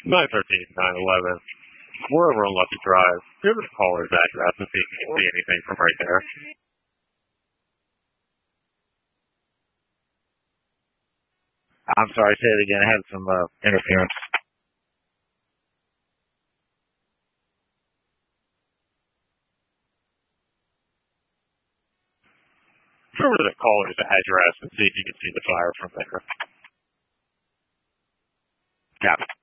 913, 911. We're over on Lucky Drive. Give us a caller's address and see if you can see anything from right there. I'm sorry, say it again. I had some interference. Go over to the caller's address and see if you can see the fire from there. Yeah.